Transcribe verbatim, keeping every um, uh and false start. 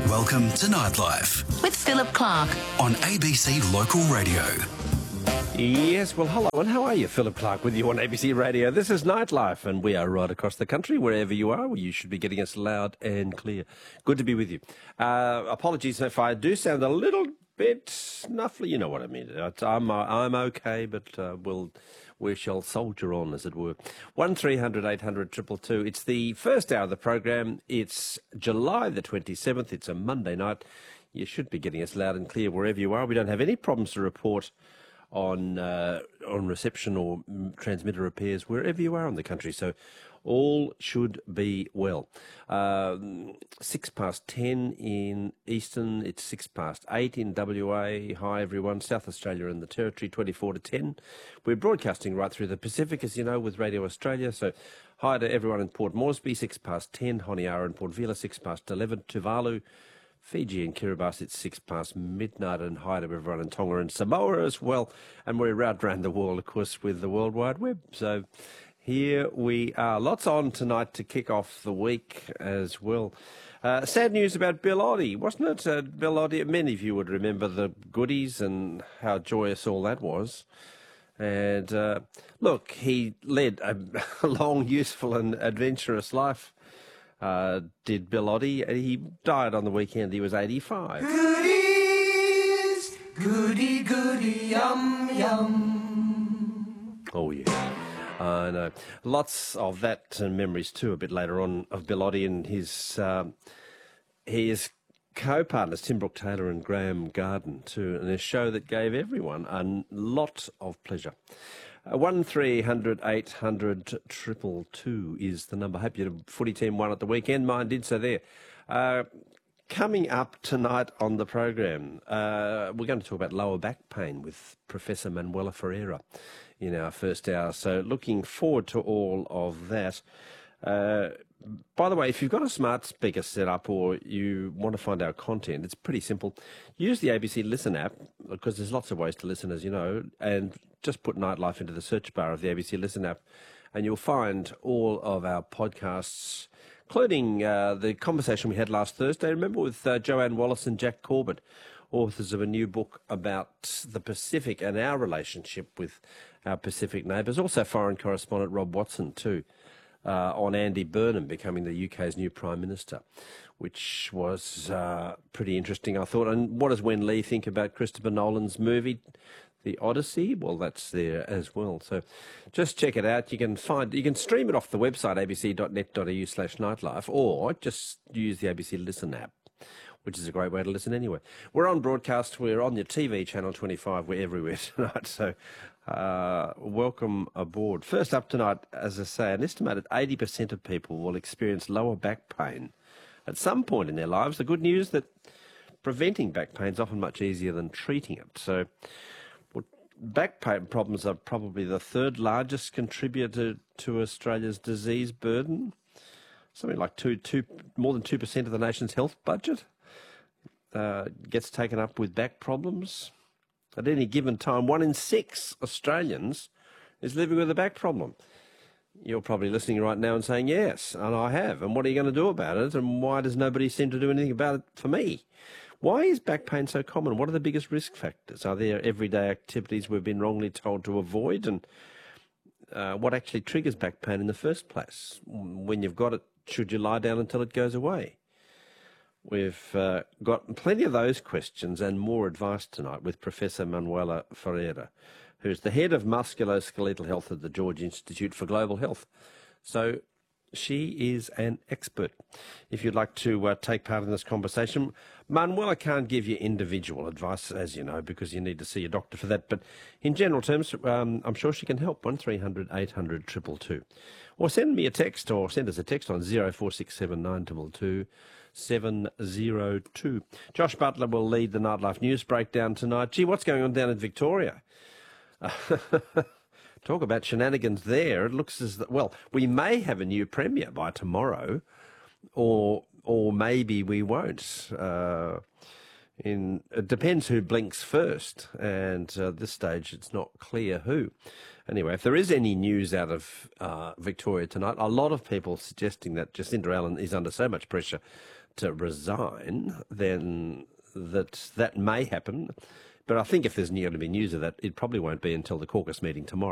Welcome to Nightlife with Philip Clark on A B C Local Radio. Yes, well, hello, and how are you? Philip Clark with you on A B C Radio. This is Nightlife, and we are right across the country, wherever you are. Well, you should be getting us loud and clear. Good to be with you. Uh, apologies if I do sound a little bit snuffly. You know what I mean. I'm, I'm okay, but uh, we'll, we shall soldier on, as it were. one three hundred eight hundred two two two. It's the first hour of the program. It's July the twenty-seventh. It's a Monday night. You should be getting us loud and clear wherever you are. We don't have any problems to report on uh, on reception or transmitter repairs wherever you are in the country. So all should be well. Um, six past ten in Eastern, it's six past eight in W A. Hi everyone, South Australia and the Territory, twenty-four to ten. We're broadcasting right through the Pacific, as you know, with Radio Australia. So hi to everyone in Port Moresby, six past ten, Honiara and Port Vila, six past eleven, Tuvalu, Fiji and Kiribati, it's six past midnight, and hi to everyone in Tonga and Samoa as well. And we're out around the world, of course, with the World Wide Web. So here we are. Lots on tonight to kick off the week as well. Uh, sad news about Bill Oddie, wasn't it? Uh, Bill Oddie, many of you would remember the goodies and how joyous all that was. And uh, look, he led a, a long, useful and adventurous life. Uh, did Bill Oddie. He died on the weekend. He was eighty-five. Goodies, goody, goody, yum, yum. Oh, yeah. I know. Lots of that and memories, too, a bit later on, of Bill Oddie and his, um, his co-partners, Tim Brooke Taylor and Graham Garden, too, and a show that gave everyone a lot of pleasure. Uh, one three hundred eight hundred two two two is the number. Hope your footy team won at the weekend. Mine did, so there. Uh, coming up tonight on the program, uh, we're going to talk about lower back pain with Professor Manuela Ferreira in our first hour. So looking forward to all of that. Uh, by the way, if you've got a smart speaker set up or you want to find our content, it's pretty simple. Use the A B C Listen app, because there's lots of ways to listen, as you know, and just put Nightlife into the search bar of the A B C Listen app, and you'll find all of our podcasts, including uh, the conversation we had last Thursday, remember, with uh, Joanne Wallace and Jack Corbett, authors of a new book about the Pacific and our relationship with our Pacific neighbours. Also foreign correspondent Rob Watson, too. Uh, on Andy Burnham becoming the U K's new Prime Minister, which was uh, pretty interesting, I thought. And what does Wen Lee think about Christopher Nolan's movie, The Odyssey? Well, that's there as well. So just check it out. You can find, you can stream it off the website, abc.net.au slash nightlife, or just use the A B C Listen app, which is a great way to listen anyway. We're on broadcast. We're on your T V, Channel twenty-five. We're everywhere tonight. So uh, welcome aboard. First up tonight, as I say, an estimated eighty percent of people will experience lower back pain at some point in their lives. The good news that preventing back pain is often much easier than treating it. So well, back pain problems are probably the third largest contributor to Australia's disease burden. Something like two, two, more than two percent of the nation's health budget uh, gets taken up with back problems. At any given time, one in six Australians is living with a back problem. You're probably listening right now and saying, yes, and I have. And what are you going to do about it? And why does nobody seem to do anything about it for me? Why is back pain so common? What are the biggest risk factors? Are there everyday activities we've been wrongly told to avoid? And uh, what actually triggers back pain in the first place? When you've got it, should you lie down until it goes away? We've uh, got plenty of those questions and more advice tonight with Professor Manuela Ferreira, who's the head of musculoskeletal health at the George Institute for Global Health. So she is an expert. If you'd like to uh, take part in this conversation, Manuela can't give you individual advice, as you know, because you need to see a doctor for that. But in general terms, um, I'm sure she can help. one three hundred eight hundred two two two. Or send me a text, or send us a text on zero four six seven nine two two seven zero two. Josh Butler will lead the Nightlife News breakdown tonight. Gee, what's going on down in Victoria? Talk about shenanigans there. It looks as though, well, we may have a new premier by tomorrow, or or maybe we won't. Uh, in it depends who blinks first, and uh, at this stage it's not clear who. Anyway, if there is any news out of uh, Victoria tonight, a lot of people suggesting that Jacinda Allen is under so much pressure to resign, then that that may happen. But I think if there's going to be news of that, it probably won't be until the caucus meeting tomorrow.